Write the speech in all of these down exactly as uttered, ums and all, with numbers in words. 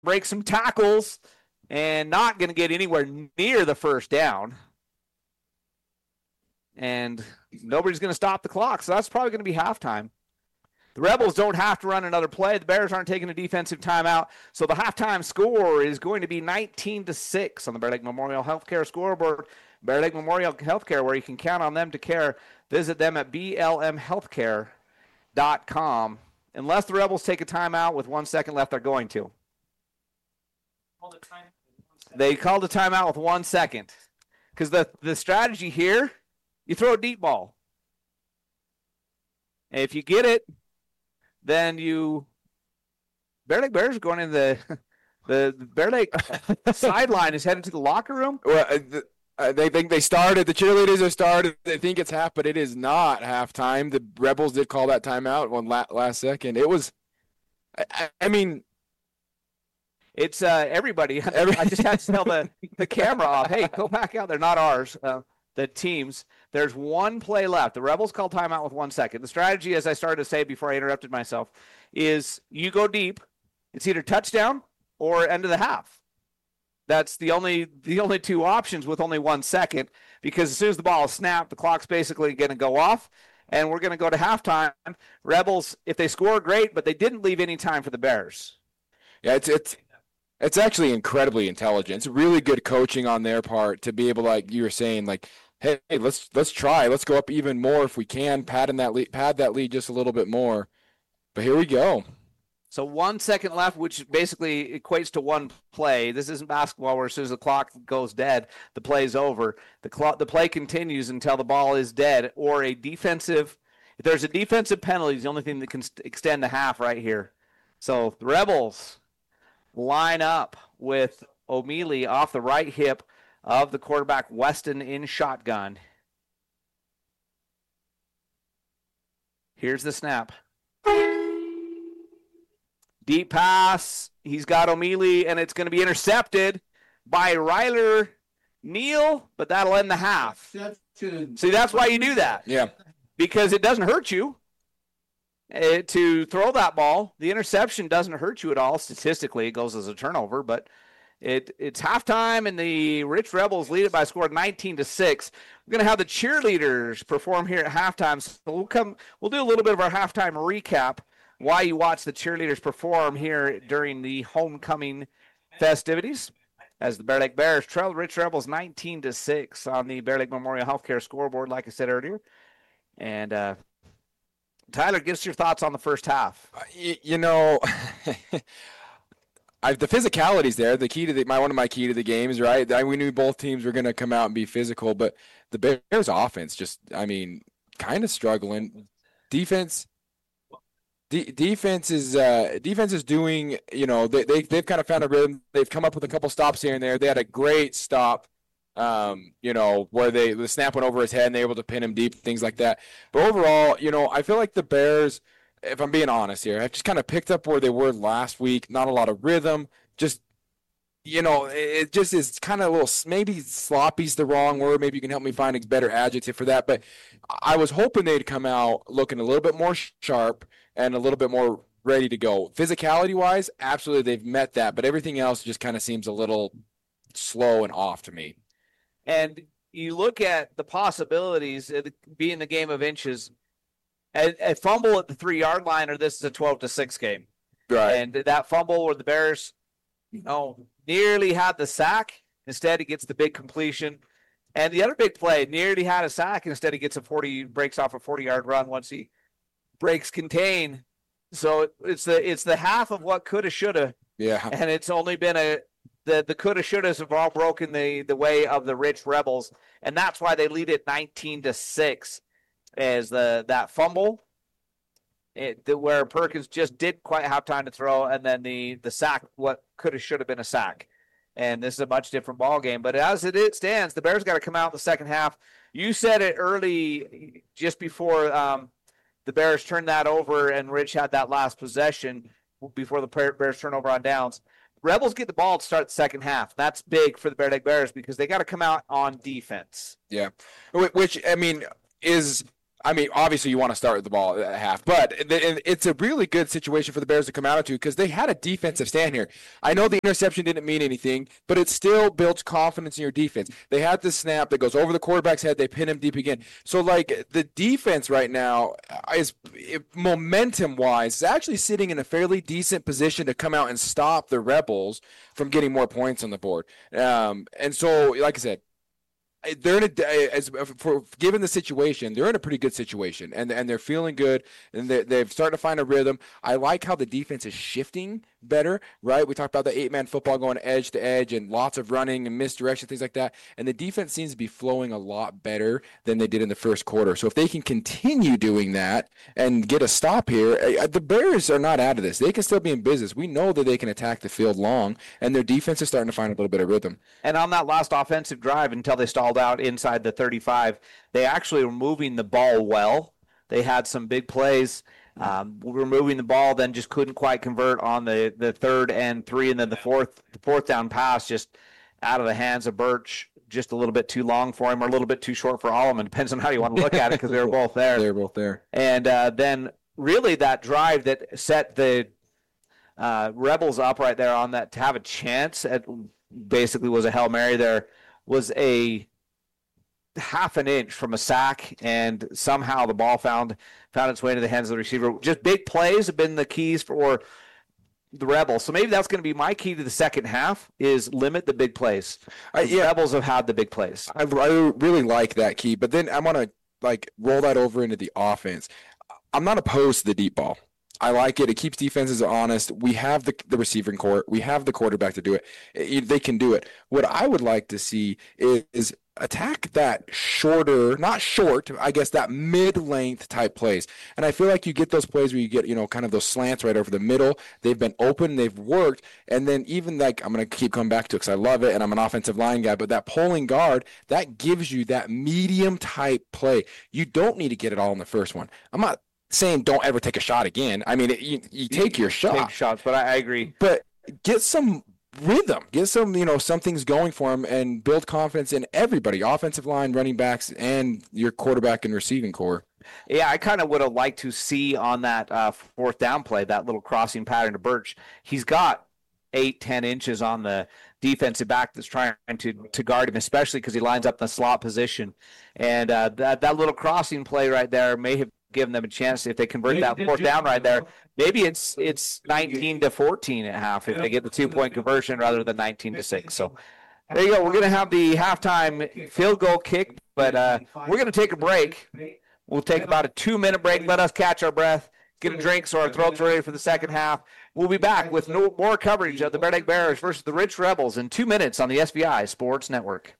break some tackles and not going to get anywhere near the first down. And nobody's going to stop the clock, so that's probably going to be halftime. The Rebels don't have to run another play. The Bears aren't taking a defensive timeout, so the halftime score is going to be nineteen to six on the Bear Lake Memorial Healthcare scoreboard. Bear Lake Memorial Healthcare, where you can count on them to care. Visit them at B L M healthcare dot com. Unless the Rebels take a timeout with one second left, they're going to. They called a timeout with one second. Because the, the strategy here, you throw a deep ball. And if you get it, then you Bear Lake Bears are going in the the, the Bear Lake sideline is headed to the locker room. Well, uh, the, uh, they think they started. The cheerleaders have started. They think it's half, but it is not halftime. The Rebels did call that timeout one la- last second. It was, I, I mean, it's uh, everybody. Every- I just had to tell the the camera off. Hey, go back out. They're not ours. Uh, the teams. There's one play left. The Rebels call timeout with one second. The strategy, as I started to say before I interrupted myself, is you go deep. It's either touchdown or end of the half. That's the only the only two options with only one second, because as soon as the ball is snapped, the clock's basically going to go off, and we're going to go to halftime. Rebels, if they score, great, but they didn't leave any time for the Bears. Yeah, it's it's it's actually incredibly intelligent. It's really good coaching on their part to be able, like you were saying, like, hey, let's let's try, let's go up even more if we can, pad in that lead, pad that lead just a little bit more. But here we go. So one second left, which basically equates to one play. This isn't basketball where as soon as the clock goes dead, the play's over. The clock, the play continues until the ball is dead, or a defensive. If there's a defensive penalty, it's the only thing that can extend the half right here. So the Rebels line up with O'Mealy off the right hip of the quarterback, Weston in shotgun. Here's the snap. Deep pass. He's got O'Mealy, and it's going to be intercepted by Ryler Neal, but that'll end the half. See, that's why you do that. Yeah. Because it doesn't hurt you uh, to throw that ball. The interception doesn't hurt you at all. Statistically, it goes as a turnover, but it it's halftime, and the Rich Rebels lead it by a score of nineteen to six. We're going to have the cheerleaders perform here at halftime. So we'll come. We'll do a little bit of our halftime recap. Why you watch the cheerleaders perform here during the homecoming festivities, as the Bear Lake Bears trail Rich Rebels nineteen to six on the Bear Lake Memorial Healthcare scoreboard, like I said earlier. And uh, Tyler, give us your thoughts on the first half. Uh, you, you know, I, the physicality's there. The key to the, my one of my key to the games, right? I, we knew both teams were going to come out and be physical, but the Bears' offense just, I mean, kind of struggling. Defense. De- defense is uh, defense is doing, you know, they, they, they've kind of found a rhythm. They've come up with a couple stops here and there. They had a great stop, um, you know, where they the snap went over his head and they were able to pin him deep, things like that. But overall, you know, I feel like the Bears, if I'm being honest here, have just kind of picked up where they were last week. Not a lot of rhythm. Just, you know, it just is kind of a little, maybe sloppy's the wrong word. Maybe you can help me find a better adjective for that. But I was hoping they'd come out looking a little bit more sharp and a little bit more ready to go. Physicality-wise, absolutely, they've met that. But everything else just kind of seems a little slow and off to me. And you look at the possibilities, it being the game of inches, a, a fumble at the three-yard line, or this is a twelve to six game. Right. And that fumble where the Bears, you know, nearly had the sack. Instead, he gets the big completion. And the other big play, nearly had a sack. Instead, he gets a forty, breaks off a forty-yard run once he breaks contain. So it's the it's the half of what coulda, shoulda. Yeah. And it's only been a the the coulda, shouldas have all broken the the way of the Rich Rebels, and that's why they lead it nineteen to six, as the that fumble, it the, where Perkins just didn't quite have time to throw, and then the the sack, what coulda, shoulda been a sack. And this is a much different ball game. But as it stands, the Bears got to come out in the second half. You said it early, just before um, the Bears turned that over and Rich had that last possession before the Bears turnover on downs. Rebels get the ball to start the second half. That's big for the Bear Lake Bears because they got to come out on defense. Yeah, which, I mean, is I mean, obviously you want to start with the ball at half, but it's a really good situation for the Bears to come out to because they had a defensive stand here. I know the interception didn't mean anything, but it still builds confidence in your defense. They had this snap that goes over the quarterback's head. They pin him deep again. So, like, the defense right now is, momentum-wise, is actually sitting in a fairly decent position to come out and stop the Rebels from getting more points on the board. Um, and so, like I said, they're in a, as for given the situation, they're in a pretty good situation, and and they're feeling good, and they're, they're starting to find a rhythm. I like how the defense is shifting better, right? We talked about the eight-man football going edge to edge and lots of running and misdirection, things like that, and the defense seems to be flowing a lot better than they did in the first quarter. So if they can continue doing that and get a stop here, the Bears are not out of this. They can still be in business. We know that they can attack the field long, and their defense is starting to find a little bit of rhythm. And on that last offensive drive, until they stalled out inside the thirty-five, they actually were moving the ball well. They had some big plays. Um, we were moving the ball, then just couldn't quite convert on the, the third and three, and then the fourth the fourth down pass just out of the hands of Birch, just a little bit too long for him or a little bit too short for Alleman. Depends on how you want to look at it because they were both there. They were both there. And uh, then really that drive that set the uh, Rebels up right there on that to have a chance at basically was a Hail Mary there, was a half an inch from a sack, and somehow the ball found found its way into the hands of the receiver. Just big plays have been the keys for the Rebels. So maybe that's going to be my key to the second half is limit the big plays. Uh, the yeah. Rebels have had the big plays. I, I really like that key, but then I want to like roll that over into the offense. I'm not opposed to the deep ball. I like it. It keeps defenses honest. We have the the receiving core. We have the quarterback to do it. it. They can do it. What I would like to see is, is attack that shorter, not short, I guess that mid-length type plays. And I feel like you get those plays where you get, you know, kind of those slants right over the middle. They've been open, they've worked. And then even like, I'm going to keep coming back to it because I love it and I'm an offensive line guy, but that pulling guard, that gives you that medium type play. You don't need to get it all in the first one. I'm not saying don't ever take a shot again. I mean, it, you, you take your shot. Take shots, but I, I agree. But get some rhythm, get some, you know, something's going for them and build confidence in everybody, offensive line, running backs, and your quarterback and receiving core. Yeah, I kind of would have liked to see on that uh, fourth down play, that little crossing pattern to Birch. He's got eight, ten inches on the defensive back that's trying to, to guard him, especially because he lines up in the slot position. And uh, that, that little crossing play right there may have given them a chance if they convert that fourth down right there. Maybe it's it's nineteen to fourteen at half if they get the two-point conversion rather than nineteen to six. So there you go. We're going to have the halftime field goal kick, but uh, we're going to take a break. We'll take about a two-minute break. Let us catch our breath, get a drink so our throats are ready for the second half. We'll be back with no more coverage of the Bear Lake Bears versus the Rich Rebels in two minutes on the S V I Sports Network.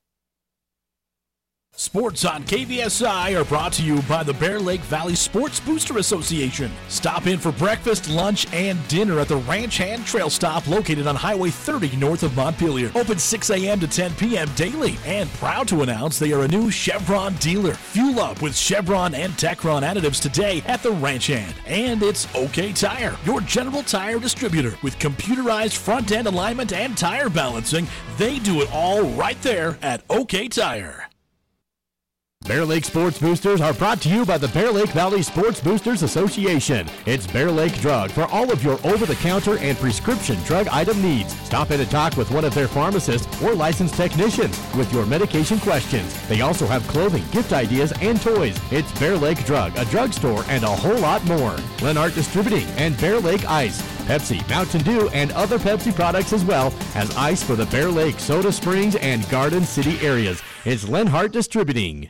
Sports on K V S I are brought to you by the Bear Lake Valley Sports Booster Association. Stop in for breakfast, lunch, and dinner at the Ranch Hand Trail Stop located on Highway thirty north of Montpelier. Open six a.m. to ten p.m. daily. And proud to announce they are a new Chevron dealer. Fuel up with Chevron and Techron additives today at the Ranch Hand. And it's OK Tire, your general tire distributor with computerized front-end alignment and tire balancing. They do it all right there at OK Tire. Bear Lake Sports Boosters are brought to you by the Bear Lake Valley Sports Boosters Association. It's Bear Lake Drug for all of your over-the-counter and prescription drug item needs. Stop in and talk with one of their pharmacists or licensed technicians with your medication questions. They also have clothing, gift ideas, and toys. It's Bear Lake Drug, a drugstore, and a whole lot more. Lenart Distributing and Bear Lake Ice. Pepsi, Mountain Dew, and other Pepsi products as well as ice for the Bear Lake, Soda Springs, and Garden City areas. It's Lenhart Distributing.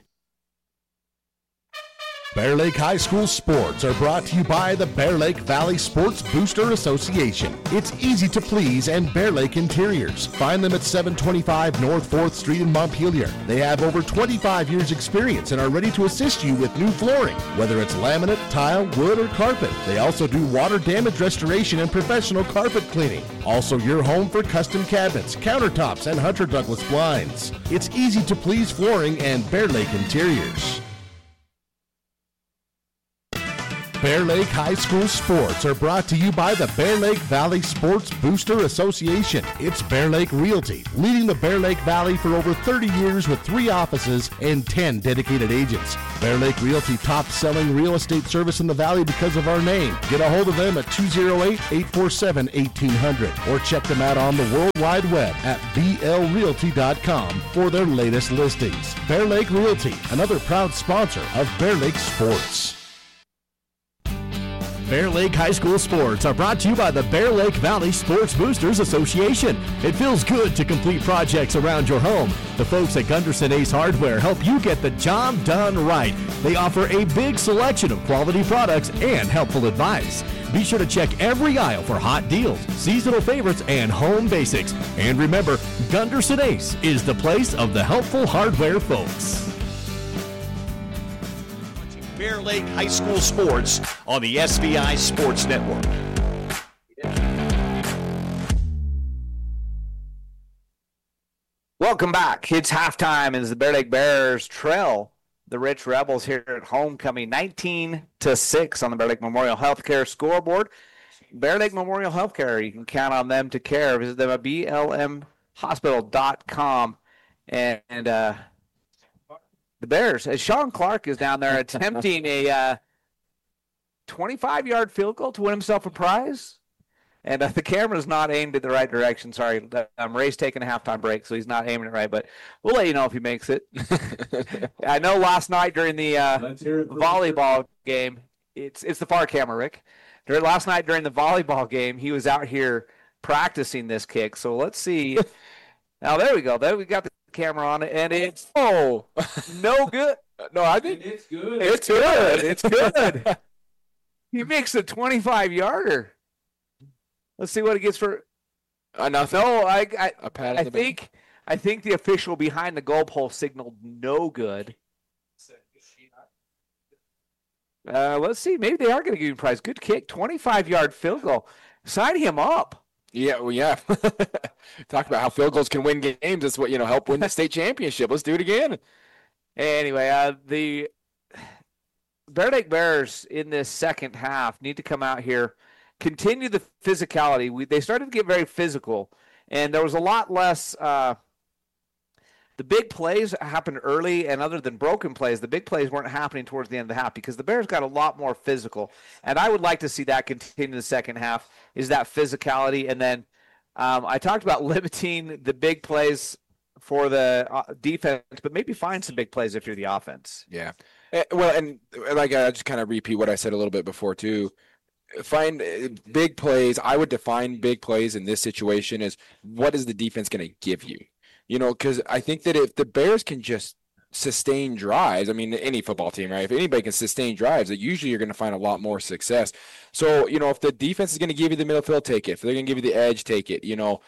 Bear Lake High School sports are brought to you by the Bear Lake Valley Sports Booster Association. It's easy to please and Bear Lake Interiors. Find them at seven twenty-five North fourth Street in Montpelier. They have over twenty-five years experience and are ready to assist you with new flooring, whether it's laminate, tile, wood, or carpet. They also do water damage restoration and professional carpet cleaning. Also your home for custom cabinets, countertops, and Hunter Douglas blinds. It's easy to please flooring and Bear Lake Interiors. Bear Lake High School sports are brought to you by the Bear Lake Valley Sports Booster Association. It's Bear Lake Realty, leading the Bear Lake Valley for over thirty years with three offices and ten dedicated agents. Bear Lake Realty, top-selling real estate service in the valley because of our name. Get a hold of them at two oh eight, eight four seven, one eight hundred or check them out on the World Wide Web at b l realty dot com for their latest listings. Bear Lake Realty, another proud sponsor of Bear Lake Sports. Bear Lake High School sports are brought to you by the Bear Lake Valley Sports Boosters Association. It feels good to complete projects around your home. The folks at Gunderson Ace Hardware help you get the job done right. They offer a big selection of quality products and helpful advice. Be sure to check every aisle for hot deals, seasonal favorites, and home basics. And remember, Gunderson Ace is the place of the helpful hardware folks. Bear Lake High School sports on the S V I Sports Network. Welcome back. It's halftime as the Bear Lake Bears trail the Rich Rebels here at homecoming, nineteen to six on the Bear Lake Memorial Healthcare scoreboard. Bear Lake Memorial Healthcare, you can count on them to care. Visit them at b l m hospital dot com. And, and uh, the Bears, as Sean Clark is down there attempting a uh, twenty-five-yard field goal to win himself a prize. And uh, the camera's not aimed in the right direction. Sorry, um, Ray's taking a halftime break, so he's not aiming it right. But we'll let you know if he makes it. I know last night during the uh, volleyball game, it's it's the far camera, Rick. During, last night during the volleyball game, he was out here practicing this kick. So let's see. Now, there we go. There we got the camera on it, and it's oh no good. No, I think it's good. It's good. It's good. He makes a twenty-five-yarder. Let's see what he gets for. Uh, nothing. No, I I, a pat I think I think the official behind the goalpost signaled no good. Uh, let's see. Maybe they are going to give you a prize. Good kick, twenty-five-yard field goal. Sign him up. Yeah, well, yeah. Talk about how field goals can win games. That's what, you know, help win the state championship. Let's do it again. Anyway, uh, the Bear Lake Bears in this second half need to come out here, continue the physicality. We, they started to get very physical, and there was a lot less uh, – the big plays happened early, and other than broken plays, the big plays weren't happening towards the end of the half because the Bears got a lot more physical. And I would like to see that continue in the second half, is that physicality. And then um, I talked about limiting the big plays for the uh, defense, but maybe find some big plays if you're the offense. Yeah. Well, and like I just kind of repeat what I said a little bit before, too. Find big plays. I would define big plays in this situation as what is the defense going to give you? You know, because I think that if the Bears can just sustain drives, I mean, any football team, right? If anybody can sustain drives, that usually you're going to find a lot more success. So, you know, if the defense is going to give you the middle field, take it. If they're going to give you the edge, take it. You know,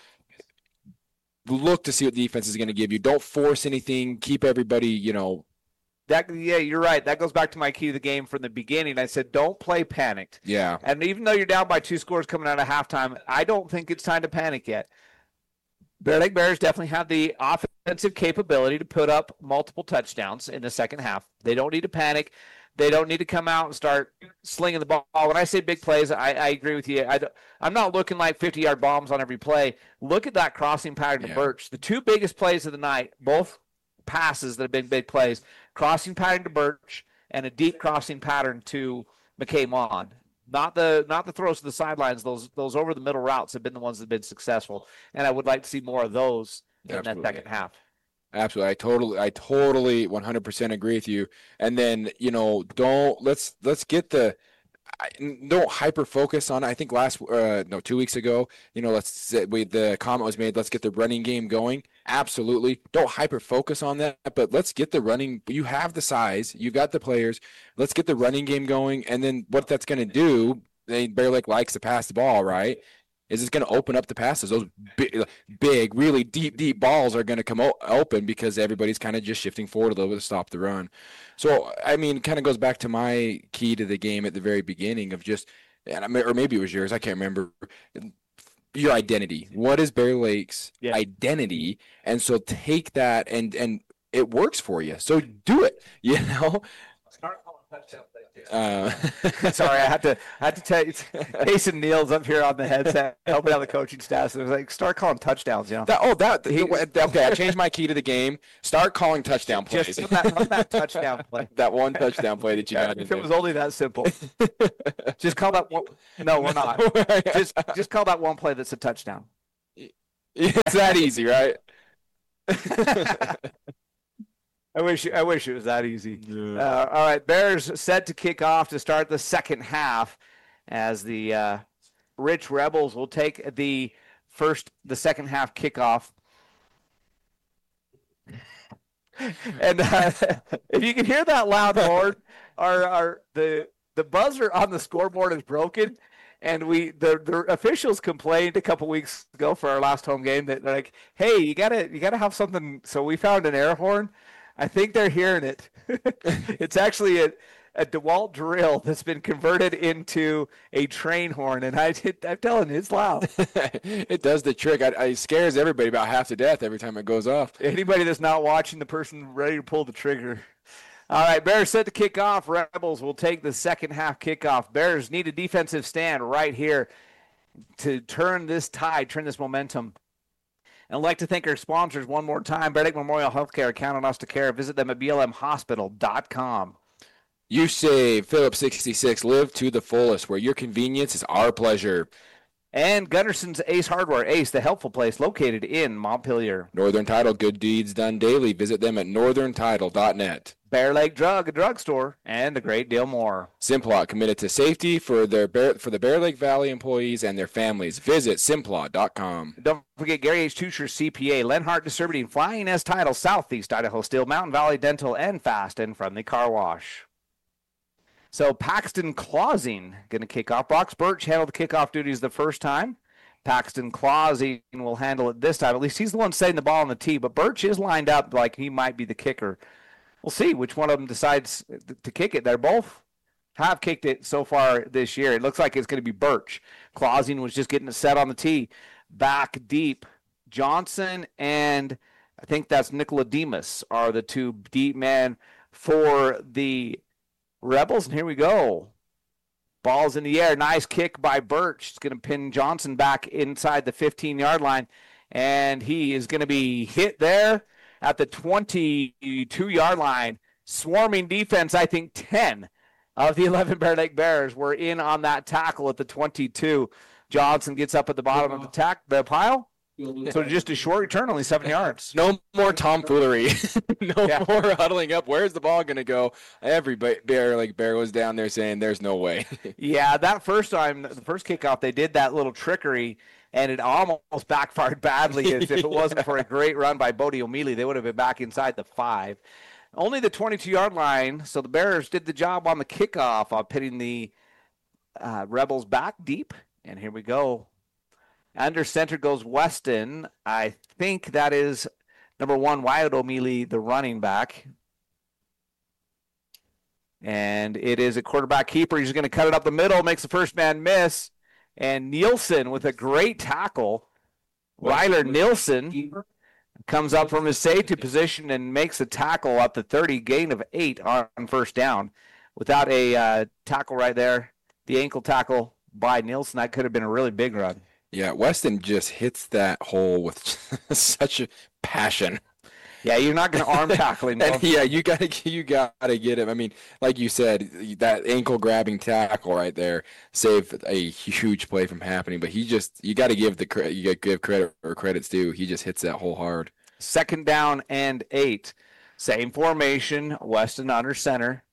look to see what the defense is going to give you. Don't force anything. Keep everybody, you know. That yeah, you're right. That goes back to my key to the game from the beginning. I said, don't play panicked. Yeah. And even though you're down by two scores coming out of halftime, I don't think it's time to panic yet. Bear Lake Bears definitely have the offensive capability to put up multiple touchdowns in the second half. They don't need to panic. They don't need to come out and start slinging the ball. When I say big plays, I, I agree with you. I, I'm not looking like fifty-yard bombs on every play. Look at that crossing pattern to yeah. Birch. The two biggest plays of the night, both passes that have been big plays, crossing pattern to Birch and a deep crossing pattern to McKay Mon. Not the not the throws to the sidelines. Those those over the middle routes have been the ones that have been successful, and I would like to see more of those in Absolutely. that second half. Absolutely, I totally, I totally, one hundred percent agree with you. And then you know, don't let's let's get the don't hyper focus on. I think last uh, no two weeks ago, you know, let's say we the comment was made. Let's get the running game going. Absolutely, don't hyper focus on that, but let's get the running. You have the size, you got the players. Let's get the running game going, and then what that's going to do? They Bear Lake likes to pass the ball, right? Is it's going to open up the passes. Those big, big, really deep, deep balls are going to come o- open because everybody's kind of just shifting forward a little bit to stop the run. So, I mean, kind of goes back to my key to the game at the very beginning of just, and I may, or maybe it was yours, I can't remember, your identity. What is Bear Lake's yeah. identity? And so take that, and and it works for you. So do it, you know? Start calling touchdown plays. Uh, Sorry, I had to I had to tell you. Jason Neal's up here on the headset helping out the coaching staff. So it was like, start calling touchdowns, you know. that, oh, that the, okay. I changed my key to the game. Start calling touchdown plays. Just run that, run that touchdown play. That one touchdown play that you Yeah, got. if in it was only that simple, just call that one. No, we're not. Just just call that one play that's a touchdown. It's that easy, right? I wish I wish it was that easy. Uh, all right, Bears set to kick off to start the second half, as the uh, Rich Rebels will take the first the second half kickoff. And uh, if you can hear that loud horn, our our the the buzzer on the scoreboard is broken. And we the, the officials complained a couple weeks ago for our last home game that they're like, hey, you gotta you gotta have something. So we found an air horn. I think they're hearing it. It's actually a, a DeWalt drill that's been converted into a train horn, and I did, I'm telling you, it's loud. It does the trick. I, it scares everybody about half to death every time it goes off. Anybody that's not watching the person ready to pull the trigger. All right, Bears set to kick off. Rebels will take the second half kickoff. Bears need a defensive stand right here to turn this tide, turn this momentum. And I'd like to thank our sponsors one more time. Bear Lake Memorial Healthcare, count on us to care. Visit them at B L M hospital dot com. You save Phillips sixty-six. Live to the fullest, where your convenience is our pleasure. And Gunderson's Ace Hardware. Ace, the helpful place located in Montpelier. Northern Title, good deeds done daily. Visit them at northern title dot net. Bear Lake Drug, a drugstore, and a great deal more. Simplot, committed to safety for their Bear, for the Bear Lake Valley employees and their families. Visit simplot dot com. Don't forget Gary H. Tucher, C P A, Lenhart Distributing, Flying S Title, Southeast Idaho Steel, Mountain Valley Dental, and Fast and Friendly Car Wash. So Paxton Clausing going to kick off. Brox Birch handled the kickoff duties the first time. Paxton Clausing will handle it this time. At least he's the one setting the ball on the tee, but Birch is lined up like he might be the kicker. We'll see which one of them decides to kick it. They're both have kicked it so far this year. It looks like it's going to be Birch. Clausing was just getting it set on the tee. Back deep, Johnson and I think that's Nicola Demas are the two deep men for the Rebels. And here we go. Ball's in the air. Nice kick by Birch. It's going to pin Johnson back inside the fifteen-yard line. And he is going to be hit there at the twenty-two-yard line. Swarming defense, I think ten of the eleven Bear Lake Bears were in on that tackle at the twenty-two. Johnson gets up at the bottom of the tack, the pile. So just a short return, only seven yards. No more tomfoolery. no Yeah. more huddling up. Where's the ball going to go? Every Bear Lake Bear was down there saying there's no way. Yeah, that first time, the first kickoff, they did that little trickery, and it almost backfired badly. As if it wasn't for a great run by Bodie O'Mealy, they would have been back inside the five. Only the twenty-two-yard line, so the Bears did the job on the kickoff of pitting the uh, Rebels back deep. And here we go. Under center goes Weston. I think that is number one, Wyatt O'Mealy, the running back. And it is a quarterback keeper. He's going to cut it up the middle, makes the first man miss. And Nielsen with a great tackle. Ryler Nielsen comes up from his safety position and makes a tackle up to thirty, gain of eight on first down. Without a uh, tackle right there, the ankle tackle by Nielsen, that could have been a really big run. Yeah, Weston just hits that hole with such a passion. Yeah, you're not going to arm tackle him. And yeah, you gotta you gotta get him. I mean, like you said, that ankle grabbing tackle right there saved a huge play from happening. But he just you got to give the credit you got to give credit where credit's due. He just hits that hole hard. Second down and eight, same formation. Weston under center.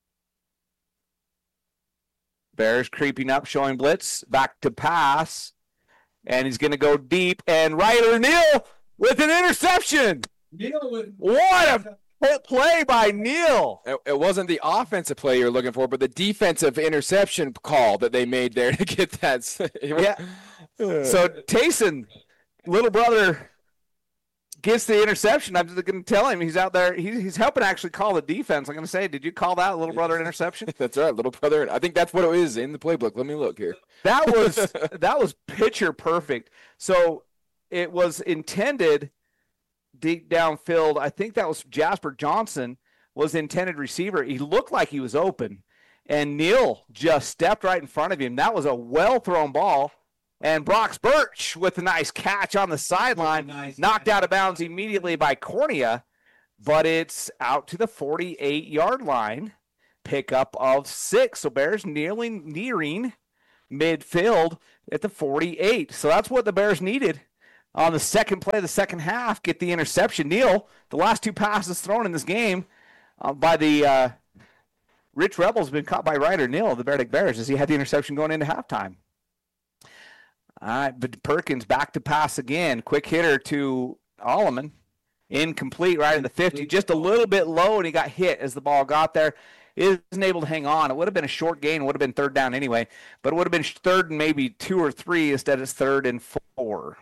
Bears creeping up, showing blitz. Back to pass. And he's going to go deep. And Ryler Neal with an interception. What a play by Neal. It, it wasn't the offensive play you're looking for, but the defensive interception call that they made there to get that. Yeah. So Tayson, little brother, gets the interception. I'm just going to tell him he's out there. He's, he's helping actually call the defense. I'm going to say, did you call that little brother interception? That's right, little brother. I think that's what it is in the playbook. Let me look here. That was that was picture perfect. So it was intended deep downfield. I think that was Jasper Johnson was the intended receiver. He looked like he was open, and Neal just stepped right in front of him. That was a well-thrown ball. And Brox Birch with a nice catch on the sideline, nice knocked catch. Out of bounds immediately by Cornea, but it's out to the forty-eight-yard line. Pickup of six. So Bears nearing, nearing midfield at the forty-eight. So that's what the Bears needed on the second play of the second half, get the interception. Neal, the last two passes thrown in this game uh, by the uh, Rich Rebels have been caught by Ryder Neal, the Bear Lake Bears, as he had the interception going into halftime. All right, but Perkins back to pass again. Quick hitter to Alleman. Incomplete right in the fifty. Just a little bit low, and he got hit as the ball got there. Isn't able to hang on. It would have been a short gain. Would have been third down anyway. But it would have been third and maybe two or three instead of third and four.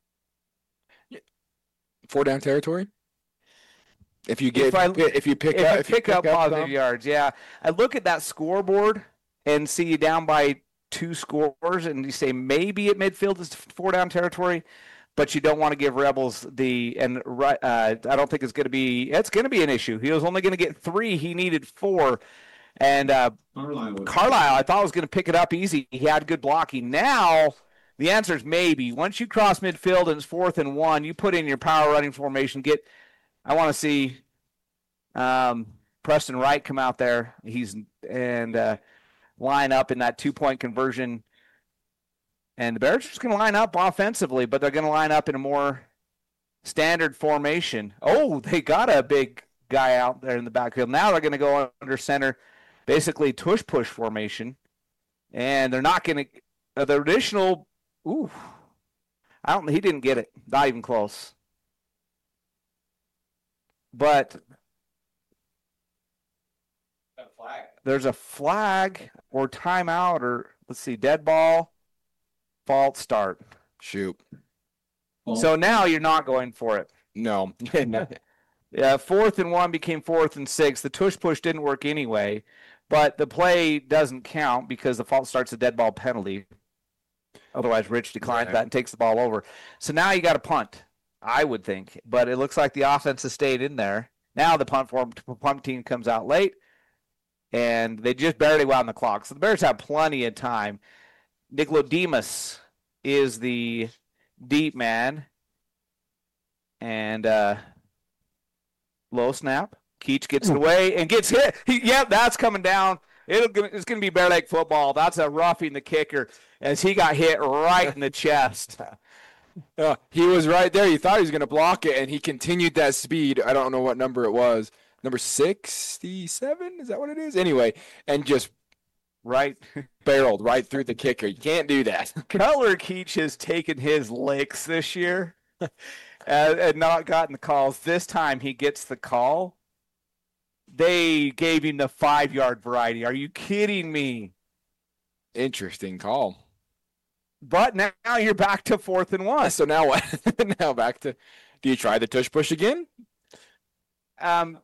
Four down territory? If you get, if, I, if you pick if up, you if pick you pick up positive yards, yeah. I look at that scoreboard and see you down by two scores, and you say maybe at midfield is four down territory, but you don't want to give Rebels the and uh, I don't think it's going to be it's going to be an issue. He was only going to get three. He needed four, and uh, Carlisle, Carlisle I thought was going to pick it up easy. He had good blocking. Now the answer is maybe. Once you cross midfield and it's fourth and one, you put in your power running formation. Get I want to see um, Preston Wright come out there. He's and. Uh, line up in that two-point conversion. And the Bears are just going to line up offensively, but they're going to line up in a more standard formation. Oh, they got a big guy out there in the backfield. Now they're going to go under center, basically tush-push formation. And they're not going to uh, – the additional – ooh, I don't – he didn't get it. Not even close. But – there's a flag or timeout or, let's see, dead ball, false start. Shoot. So now you're not going for it. No. Yeah, fourth and one became fourth and six. The tush push didn't work anyway, but the play doesn't count because the false start's a dead ball penalty. Otherwise, Rich declines yeah. that and takes the ball over. So now you got to punt, I would think. But it looks like the offense has stayed in there. Now the punt form, punt team comes out late. And they just barely wound the clock. So the Bears have plenty of time. Nicolodemus is the deep man. And uh, low snap. Keach gets it away and gets hit. He, yep, that's coming down. It'll, it's going to be Bear Lake football. That's a roughing the kicker as he got hit right in the chest. Uh, he was right there. He thought he was going to block it, and he continued that speed. I don't know what number it was. Number sixty-seven, is that what it is? Anyway, and just right barreled right through the kicker. You can't do that. Cutler Keach has taken his licks this year and, and not gotten the calls. This time he gets the call. They gave him the five-yard variety. Are you kidding me? Interesting call. But now you're back to fourth and one. So now what? Now back to, do you try the tush push again? Um,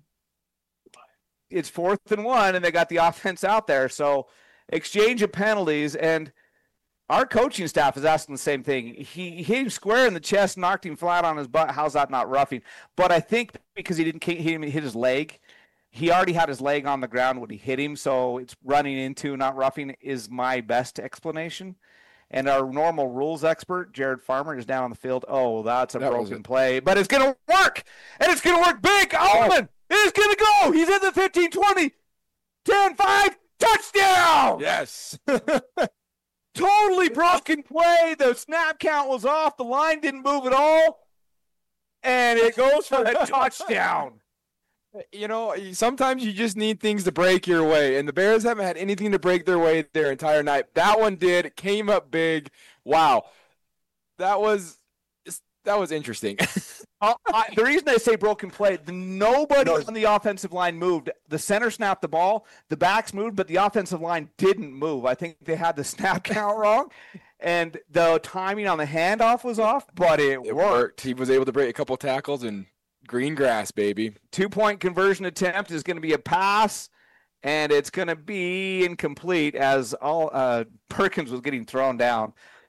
it's fourth and one, and they got the offense out there. So exchange of penalties, and our coaching staff is asking the same thing. He hit him square in the chest, knocked him flat on his butt. How's that not roughing? But I think because he didn't hit him, hit his leg, he already had his leg on the ground when he hit him, so it's running into, not roughing, is my best explanation. And our normal rules expert, Jared Farmer, is down on the field. Oh, that's a that broken play. But it's going to work. And it's going to work big. Alleman is going to go. He's in the fifteen, twenty, ten, five. Touchdown. Yes. Totally broken play. The snap count was off. The line didn't move at all. And it goes for the touchdown. You know, sometimes you just need things to break your way, and the Bears haven't had anything to break their way their entire night. That one did. It came up big. Wow. That was that was interesting. uh, I, the reason I say broken play, the, nobody no. on the offensive line moved. The center snapped the ball. The backs moved, but the offensive line didn't move. I think they had the snap count wrong, and the timing on the handoff was off, but it, it worked. worked. He was able to break a couple tackles and green grass, baby. Two-point conversion attempt is going to be a pass, and it's going to be incomplete as all uh, Perkins was getting thrown down.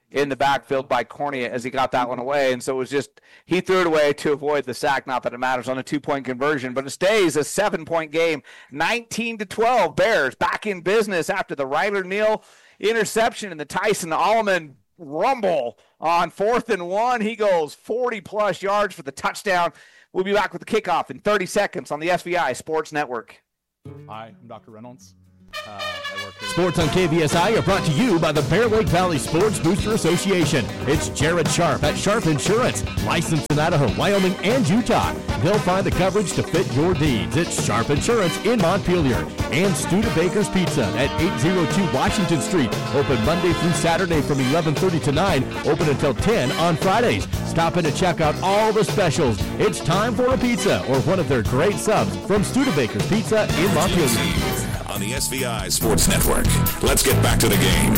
in the backfield by Cornea as he got that one away. And so it was just, he threw it away to avoid the sack. Not that it matters on a two-point conversion, but it stays a seven-point game. nineteen to twelve, Bears back in business after the Ryler Neal interception and the Tyson Allman rumble on fourth and one. He goes forty-plus yards for the touchdown. We'll be back with the kickoff in thirty seconds on the S V I Sports Network. Hi, I'm Doctor Reynolds. Uh, I work here. Sports on K B S I are brought to you by the Bear Lake Valley Sports Booster Association. It's Jared Sharp at Sharp Insurance, licensed in Idaho, Wyoming, and Utah. They'll find the coverage to fit your needs. It's Sharp Insurance in Montpelier. And Studebaker's Pizza at eight oh two Washington Street. Open Monday through Saturday from eleven thirty to nine. Open until ten on Fridays. Stop in to check out all the specials. It's time for a pizza or one of their great subs from Studebaker's Pizza in Montpelier. On the S V I Sports Network. Let's get back to the game.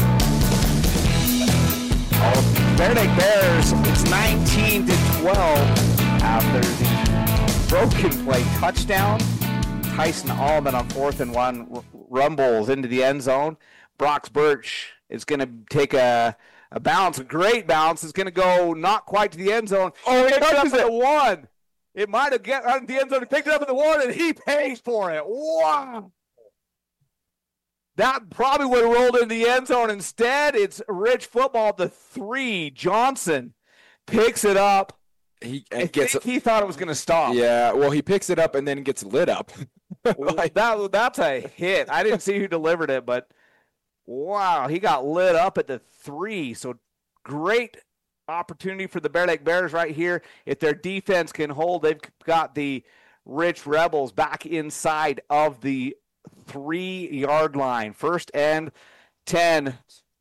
Oh, Bear Lake Bears, it's nineteen to twelve after the broken play touchdown. Tyson Allman on fourth and one r- rumbles into the end zone. Brox Birch is going to take a, a bounce, a great bounce. It's going to go not quite to the end zone. Oh, it touches it. One. It might have got out of the end zone. He picked it up at the one, and he pays for it. Wow. That probably would have rolled in the end zone. Instead, it's Rich football at the three. Johnson picks it up. He I gets. think he thought it was going to stop. Yeah, well, he picks it up and then gets lit up. like, that that's a hit. I didn't see who delivered it, but wow, he got lit up at the three. So great opportunity for the Bear Lake Bears right here. If their defense can hold, they've got the Rich Rebels back inside of the three-yard line. First and ten.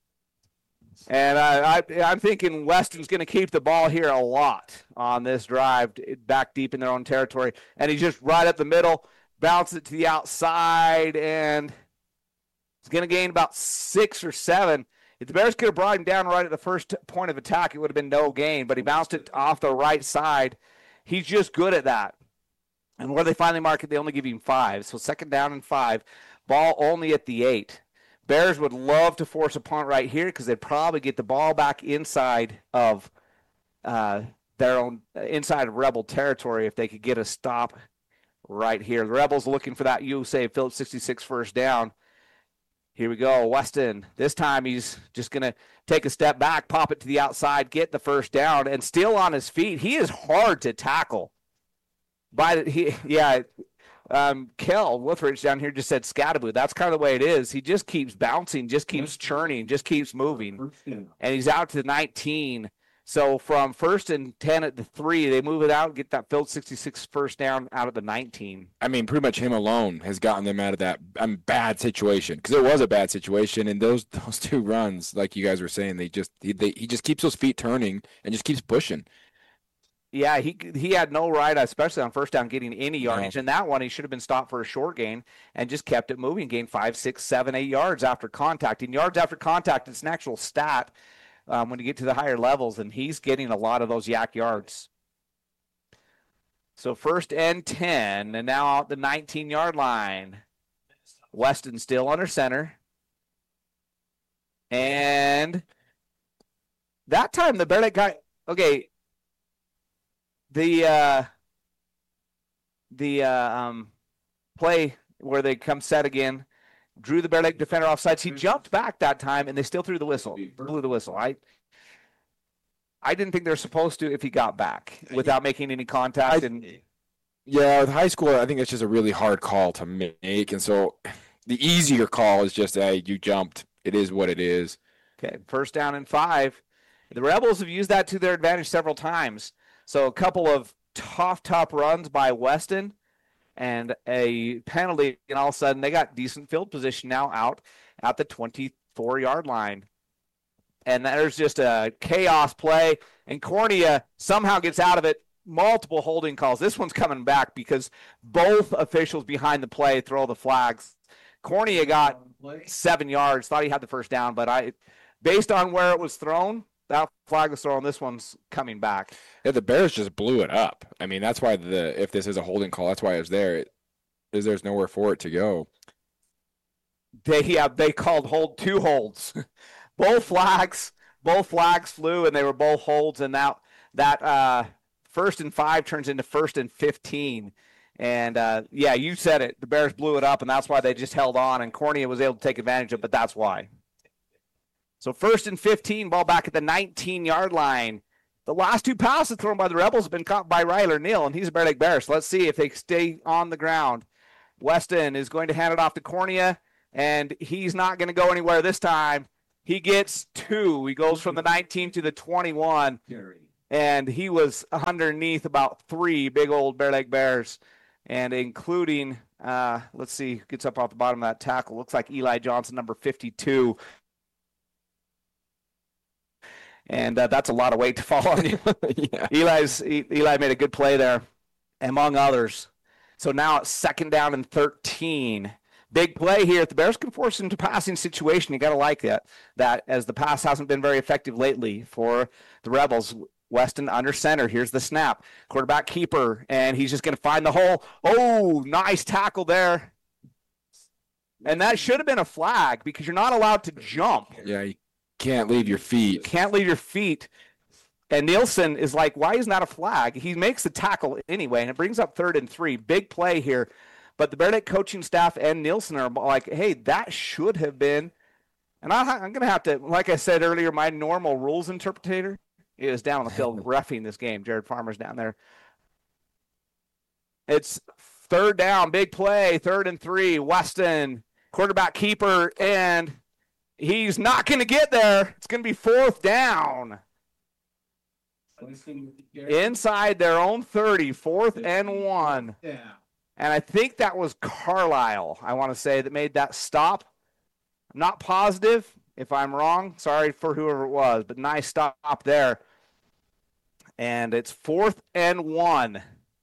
And I, I, I'm thinking Weston's going to keep the ball here a lot on this drive, back deep in their own territory. And he's just right up the middle, bounces it to the outside, and he's going to gain about six or seven. If the Bears could have brought him down right at the first point of attack, it would have been no gain. But he bounced it off the right side. He's just good at that. And where they finally mark it, they only give him five. So second down and five. Ball only at the eight. Bears would love to force a punt right here because they'd probably get the ball back inside of uh, their own inside of Rebel territory if they could get a stop right here. The Rebels looking for that U S A Phillips sixty-six first down. Here we go. Weston. This time he's just going to take a step back, pop it to the outside, get the first down, and still on his feet. He is hard to tackle. By the, he, yeah, um, Kel Withridge down here just said Scattaboo. That's kind of the way it is. He just keeps bouncing, just keeps churning, just keeps moving. And he's out to the nineteen. So from first and ten at the three, they move it out, get that Phillips sixty-six first down out of the nineteen. I mean, pretty much him alone has gotten them out of that um, bad situation because it was a bad situation. And those those two runs, like you guys were saying, they just he, they, he just keeps those feet turning and just keeps pushing. Yeah, he he had no right, especially on first down, getting any yardage. No. In that one, he should have been stopped for a short gain and just kept it moving, gained five, six, seven, eight yards after contact. And yards after contact, it's an actual stat um, when you get to the higher levels, and he's getting a lot of those yak yards. So first and ten, and now out the nineteen-yard line. Weston still under center. And that time the Bear Lake guy, okay, The uh, the uh, um, play where they come set again, drew the Bear Lake defender off sides. He jumped back that time, and they still threw the whistle, blew the whistle. I I didn't think they're supposed to if he got back without making any contact. I, and yeah, with high school, I think it's just a really hard call to make, and so the easier call is just, hey, you jumped. It is what it is. Okay, first down and five. The Rebels have used that to their advantage several times. So a couple of tough, tough runs by Weston and a penalty, and all of a sudden they got decent field position now out at the twenty-four-yard line. And there's just a chaos play, and Cornea somehow gets out of it. Multiple holding calls. This one's coming back because both officials behind the play throw the flags. Cornea got seven yards, thought he had the first down, but I, based on where it was thrown, that flag was thrown. This one's coming back. Yeah, the Bears just blew it up. I mean, that's why the if this is a holding call, that's why it's there. It, is there's nowhere for it to go. They yeah, they called hold two holds. Both flags, both flags flew, and they were both holds, and that, that uh, first and five turns into first and fifteen. And, uh, yeah, you said it. The Bears blew it up, and that's why they just held on, and Cornea was able to take advantage of it, but that's why. So first and fifteen, ball back at the nineteen-yard line. The last two passes thrown by the Rebels have been caught by Ryler Neal, and he's a Bear Lake Bear. So let's see if they stay on the ground. Weston is going to hand it off to Cornea, and he's not going to go anywhere this time. He gets two. He goes from the nineteen to the twenty-one, and he was underneath about three big old Bear Lake Bears. And including, uh, let's see, gets up off the bottom of that tackle. Looks like Eli Johnson, number fifty-two. And uh, that's a lot of weight to fall on you. yeah. Eli's Eli made a good play there, among others. So now it's second down and thirteen. Big play here. If the Bears can force into passing situation, you got to like that. That as the pass hasn't been very effective lately for the Rebels. Weston under center. Here's the snap. Quarterback keeper, and he's just going to find the hole. Oh, nice tackle there. And that should have been a flag because you're not allowed to jump. Yeah, you can't leave your feet. Can't leave your feet. And Nielsen is like, why isn't that a flag? He makes the tackle anyway, and it brings up third and three. Big play here. But the Bear Lake coaching staff and Nielsen are like, hey, that should have been. And I, I'm going to have to, like I said earlier, my normal rules interpreter is down on the field reffing this game. Jared Farmer's down there. It's third down, big play, third and three. Weston, quarterback keeper, and he's not going to get there. It's going to be fourth down. Inside their own thirty, fourth and one. And I think that was Carlisle, I want to say, that made that stop. I'm not positive. If I'm wrong, sorry for whoever it was, but nice stop there. And it's fourth and one.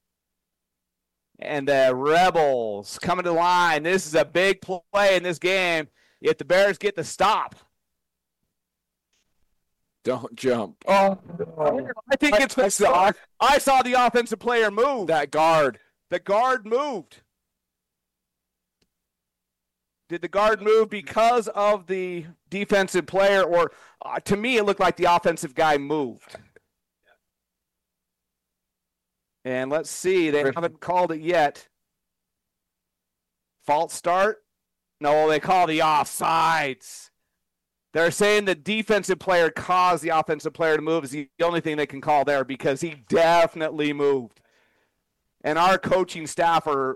And the Rebels coming to the line. This is a big play in this game if the Bears get the stop. Don't jump. Oh, I think it's I saw, I saw the offensive player move. That guard. The guard moved. Did the guard move because of the defensive player, or uh, to me it looked like the offensive guy moved? And let's see, they haven't called it yet. False start? No, they call the offsides. They're saying the defensive player caused the offensive player to move is the only thing they can call there because he definitely moved. And our coaching staff are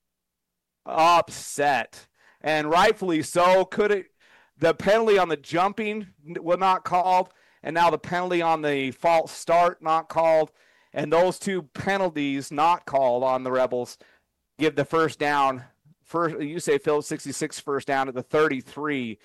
upset. And rightfully so. Could it? The penalty on the jumping was not called, and now the penalty on the false start not called, and those two penalties not called on the Rebels give the first down. First, you say Phil sixty-six first down at the thirty-three,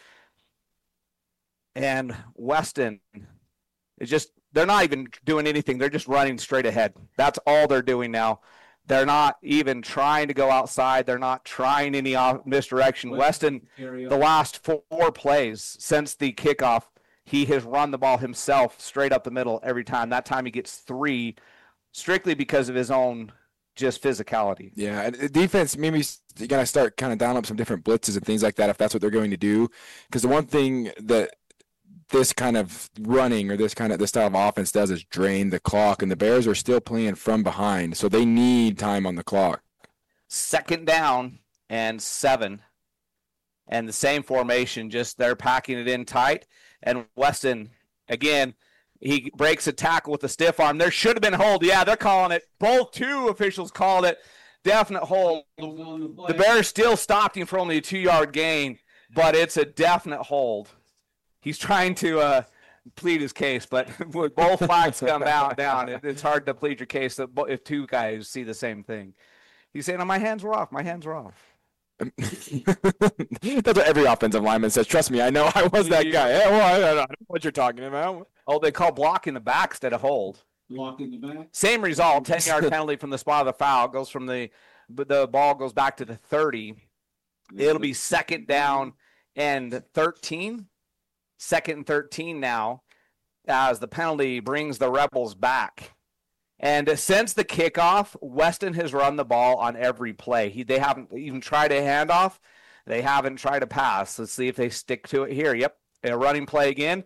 and Weston is just they're not even doing anything. They're just running straight ahead. That's all they're doing now. They're not even trying to go outside. They're not trying any misdirection. Weston, the last four plays since the kickoff, he has run the ball himself straight up the middle every time. That time he gets three strictly because of his own just physicality. Yeah, and defense, maybe you got to start kind of dialing up some different blitzes and things like that if that's what they're going to do. Because the one thing that this kind of running or this kind of this style of offense does is drain the clock, and the Bears are still playing from behind, so they need time on the clock. Second down and seven, and the same formation, just they're packing it in tight. And Weston, again, he breaks a tackle with a stiff arm. There should have been a hold. Yeah, they're calling it. Both two officials called it. Definite hold. The Bears still stopped him for only a two-yard gain, but it's a definite hold. He's trying to uh, plead his case, but with both flags come out down, it, it's hard to plead your case if two guys see the same thing. He's saying, oh, my hands were off. My hands were off. That's what every offensive lineman says. Trust me, I know I was that guy. Yeah, well, I don't know what you're talking about. Oh, they call block in the back instead of hold. Block in the back? Same result, ten-yard penalty from the spot of the foul. Goes from the the ball goes back to the thirty. It'll be second down and thirteen. Second and thirteen now as the penalty brings the Rebels back. And since the kickoff, Weston has run the ball on every play. He, they haven't even tried a handoff. They haven't tried a pass. Let's see if they stick to it here. Yep, a running play again.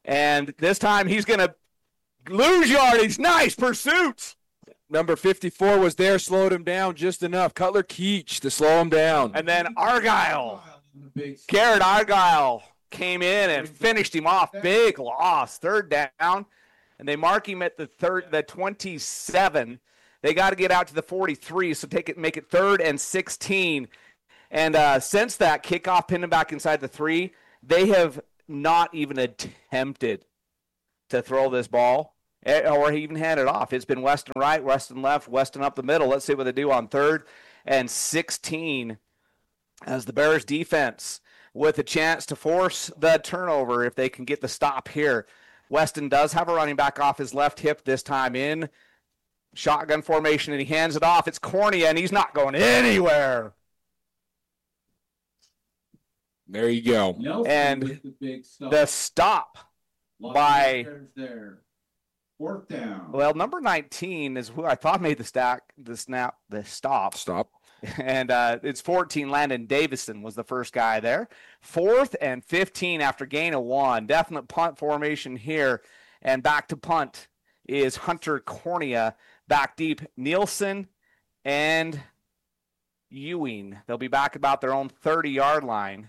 And this time he's going to lose yardage. Nice pursuit. Number fifty-four was there, slowed him down just enough. Cutler Keach to slow him down. And then Argyle, Garrett Argyle came in and finished him off. Big loss, third down. And they mark him at the third, the twenty-seven. They got to get out to the forty-three, so take it, make it third and sixteen. And uh, since that kickoff, pinned him back inside the three, they have not even attempted to throw this ball or even hand it off. It's been Weston right, Weston left, Weston up the middle. Let's see what they do on third and sixteen as the Bears defense with a chance to force the turnover if they can get the stop here. Weston does have a running back off his left hip this time in shotgun formation, and he hands it off. It's Cornea, and he's not going anywhere. There you go. And the, the stop by fourth down. Well, number nineteen is who I thought made the stack, the snap, the stop. Stop. And uh, it's fourteen. Landon Davison was the first guy there. Fourth and fifteen after gain of one. Definite punt formation here. And back to punt is Hunter Cornea. Back deep, Nielsen and Ewing. They'll be back about their own thirty-yard line.